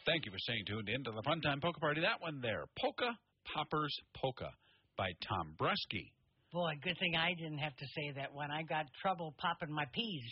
Thank you for staying tuned in to the Fun Time Polka Party. That one there, Polka Poppers Polka by Tom Brusky. Boy, good thing I didn't have to say that one. I got trouble popping my peas.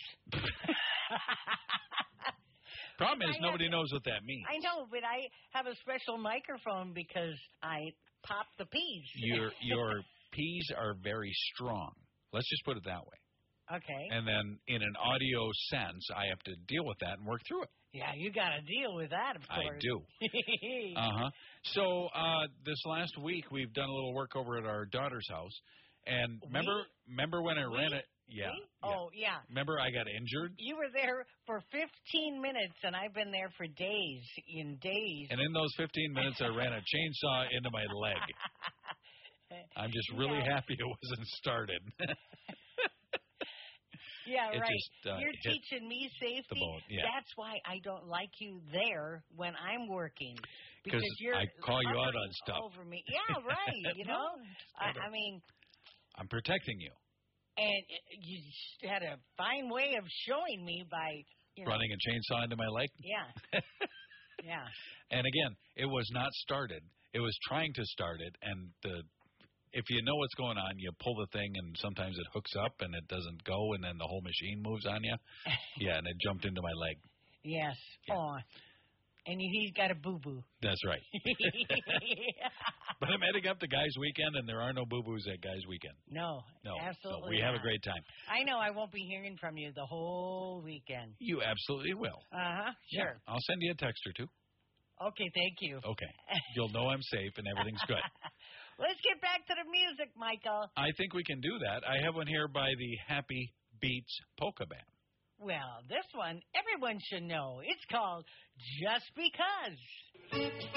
Problem is, nobody knows what that means. I know, but I have a special microphone because I pop the peas. Your peas are very strong. Let's just put it that way. Okay. And then in an audio sense, I have to deal with that and work through it. Yeah, you got to deal with that, of course. I do. Uh-huh. So this last week, we've done a little work over at our daughter's house. And remember when I ran it? Yeah. Oh, yeah. Remember I got injured? You were there for 15 minutes, and I've been there for days. And in those 15 minutes, I ran a chainsaw into my leg. I'm just really happy it wasn't started. Yeah, right. You're teaching me safety. Yeah. That's why I don't like you there when I'm working. Because I call you out on stuff. Over me. Yeah, right. You know? I mean... I'm protecting you. And you had a fine way of showing me by... running a chainsaw into my leg? Yeah. Yeah. And again, it was not started. It was trying to start it, and if you know what's going on, you pull the thing, and sometimes it hooks up, and it doesn't go, and then the whole machine moves on you. Yeah, and it jumped into my leg. Yes. Yeah. Oh, and he's got a boo-boo. That's right. But I'm heading up to Guys Weekend, and there are no boo-boos at Guys Weekend. No, absolutely so we have a great time. I know I won't be hearing from you the whole weekend. You absolutely will. Uh-huh, sure. Yeah, I'll send you a text or two. Okay, thank you. Okay. You'll know I'm safe and everything's good. Let's get back to the music, Michael. I think we can do that. I have one here by the Happy Beats Polka Band. Well, this one, everyone should know. It's called Just Because.